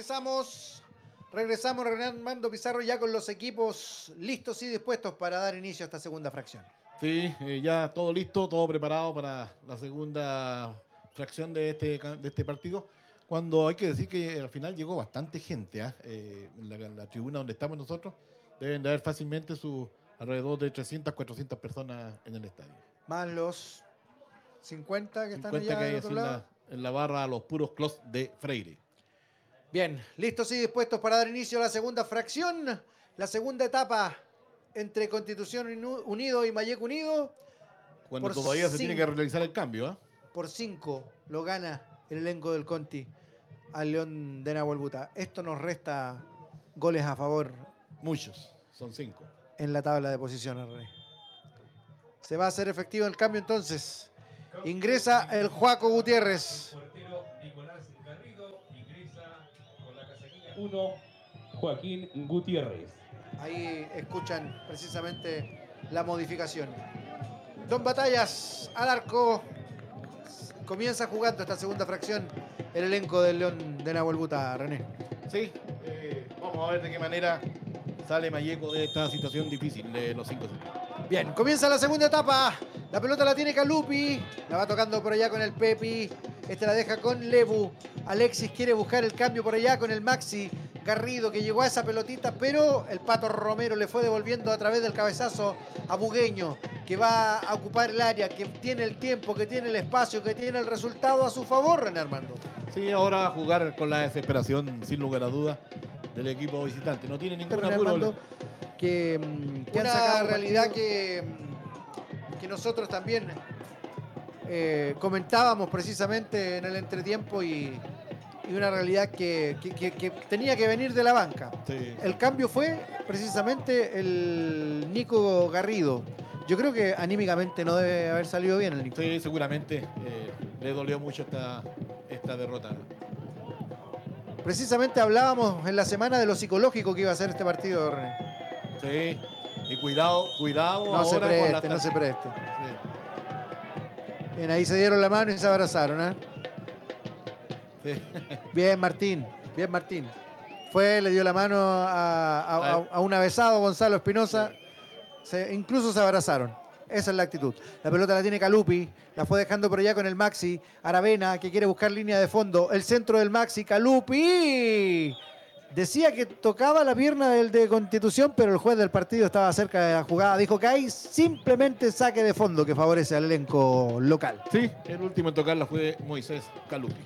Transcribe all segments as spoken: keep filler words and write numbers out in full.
regresamos. Regresamos, René Armando Pizarro, ya con los equipos listos y dispuestos para dar inicio a esta segunda fracción. Sí, eh, ya todo listo, todo preparado para la segunda fracción de este, ca- de este partido. Cuando hay que decir que al final llegó bastante gente, ¿ah? Eh, en la, en la tribuna donde estamos nosotros, deben de haber fácilmente su alrededor de trescientas, cuatrocientas personas en el estadio. Más los cincuenta que están cincuenta allá que del hay otro así en lado. la, en la barra, los puros clos de Freire. Bien, listos y dispuestos para dar inicio a la segunda fracción. La segunda etapa entre Constitución Unu- Unido y Mayec Unido. Cuando Por todavía se tiene que cinco, realizar el cambio, ¿ah? por cinco lo gana el elenco del Conti al León de Nahuelbuta. Esto nos resta goles a favor Muchos, son cinco. en la tabla de posiciones, René. Se va a hacer efectivo el cambio entonces. Ingresa el Joaco Gutiérrez. Portero Nicolás Garrido ingresa con la casaquilla uno, Joaquín Gutiérrez. Ahí escuchan precisamente la modificación. Don Batallas al arco. Comienza jugando esta segunda fracción el elenco del León de Nahuelbuta, René. Sí, eh, vamos a ver de qué manera sale Mayeco de esta situación difícil de los cinco. Bien, comienza la segunda etapa. La pelota la tiene Calupi. La va tocando por allá con el Pepi. Este la deja con Lebu. Alexis quiere buscar el cambio por allá con el Maxi Garrido, que llegó a esa pelotita, pero el Pato Romero le fue devolviendo a través del cabezazo a Bugueño, que va a ocupar el área, que tiene el tiempo, que tiene el espacio, que tiene el resultado a su favor, René Armando. Sí, ahora jugar con la desesperación, sin lugar a dudas, del equipo visitante. No tiene ningún René apuro. Armando, que, mm, que han Una sacado realidad partido que, mm, que nosotros también eh, comentábamos precisamente en el entretiempo y, y una realidad que, que- que- que tenía que venir de la banca. Sí. El cambio fue precisamente el Nico Garrido. Yo creo que anímicamente no debe haber salido bien el Nico. Sí, seguramente eh, le dolió mucho esta, esta derrota. Precisamente hablábamos en la semana de lo psicológico que iba a ser este partido, René. Sí, y cuidado, cuidado No se ahora con la preste, no se preste. Sí, Bien, ahí se dieron la mano y se abrazaron, ¿eh? sí. Bien, Martín. Bien, Martín. Fue, le dio la mano a, a- a- a un avesado, Gonzalo Espinosa. Se- incluso se abrazaron. Esa es la actitud. La pelota la tiene Calupi. La fue dejando por allá con el Maxi. Aravena, que quiere buscar línea de fondo. El centro del Maxi. Calupi. Decía que tocaba la pierna del de Constitución, pero el juez del partido estaba cerca de la jugada. Dijo que hay simplemente saque de fondo que favorece al elenco local. Sí, el último en tocarla fue Moisés Calupi.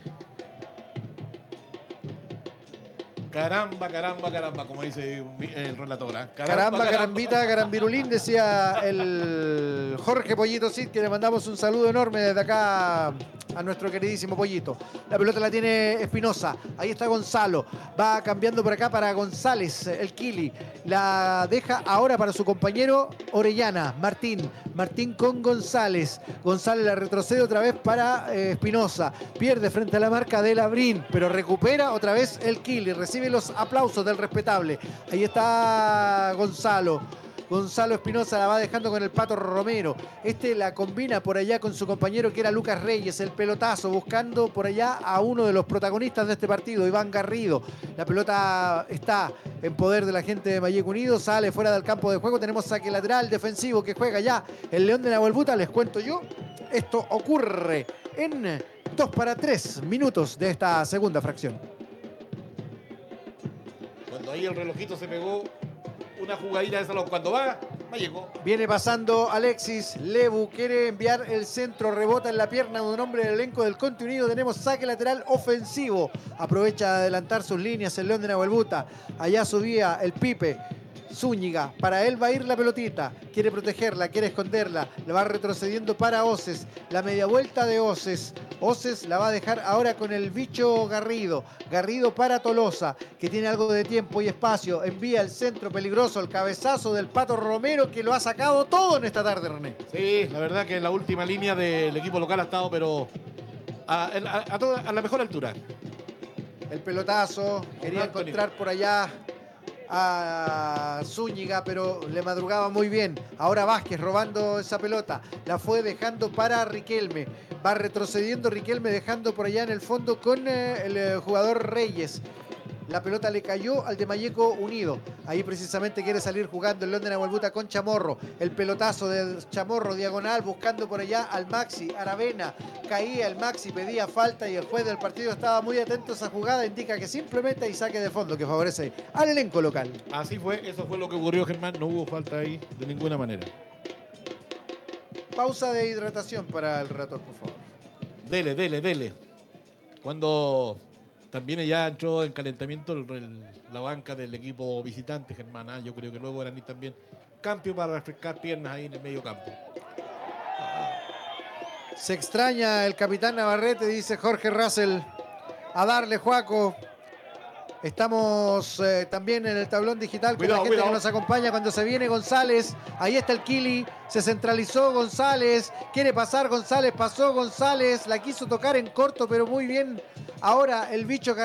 Caramba, caramba, caramba, como dice el relator. ¿eh? Caramba, carambita, carambirulín, decía el Jorge Pollito Cid, que le mandamos un saludo enorme desde acá a nuestro queridísimo Pollito. La pelota la tiene Espinosa, ahí está Gonzalo, va cambiando por acá para González, el Kili. La deja ahora para su compañero Orellana, Martín. Martín con González. González la retrocede otra vez para eh, Espinosa. Pierde frente a la marca de Labrín, pero recupera otra vez el Kili. Recibe los aplausos del respetable. Ahí está Gonzalo. Gonzalo Espinosa la va dejando con el Pato Romero. Este la combina por allá con su compañero que era Lucas Reyes, el pelotazo, buscando por allá a uno de los protagonistas de este partido, Iván Garrido. La pelota está en poder de la gente de Mayec Unido, sale fuera del campo de juego. Tenemos saque lateral defensivo que juega ya el León de Nahuelbuta. Les cuento yo, esto ocurre en dos para tres minutos de esta segunda fracción. Cuando ahí el relojito se pegó una jugadita de salón, cuando va, Mayeco. Viene pasando Alexis Lebu, quiere enviar el centro, rebota en la pierna de un hombre del elenco del Conti Unido. Tenemos saque lateral ofensivo. Aprovecha de adelantar sus líneas el León de Nahuelbuta. Allá subía el Pipe. Zúñiga, para él va a ir la pelotita, quiere protegerla, quiere esconderla, la va retrocediendo para Oces, la media vuelta de Oces, Oces la va a dejar ahora con el bicho Garrido, Garrido para Tolosa, que tiene algo de tiempo y espacio, envía el centro peligroso, el cabezazo del Pato Romero, que lo ha sacado todo en esta tarde, René. Sí, la verdad que la última línea del equipo local ha estado, pero a, a, a, toda, a la mejor altura. El pelotazo, quería Antonio. encontrar por allá a Zúñiga, pero le madrugaba muy bien. Ahora Vázquez robando esa pelota, la fue dejando para Riquelme, va retrocediendo Riquelme, dejando por allá en el fondo con eh, el eh, jugador Reyes. La pelota le cayó al de Malleco Unido. Ahí precisamente quiere salir jugando el León de Nahuelbuta con Chamorro. El pelotazo del Chamorro diagonal buscando por allá al Maxi Aravena. Caía el Maxi, pedía falta y el juez del partido estaba muy atento a esa jugada. Indica que simplemente hay saque de fondo que favorece al elenco local. Así fue, eso fue lo que ocurrió, Germán. No hubo falta ahí de ninguna manera. Pausa de hidratación para el relator, por favor. Dele, dele, dele. Cuando también ya entró en calentamiento el, el, la banca del equipo visitante, Germán. ¿eh? Yo creo que luego eran también cambio para refrescar piernas ahí en el medio campo. Se extraña el capitán Navarrete, dice Jorge Russell. A darle, Juaco. Estamos eh, también en el tablón digital con Cuidado, la gente cuidado. que nos acompaña cuando se viene González. Ahí está el Kili. Se centralizó González. Quiere pasar González. Pasó González. La quiso tocar en corto, pero muy bien. Ahora el bicho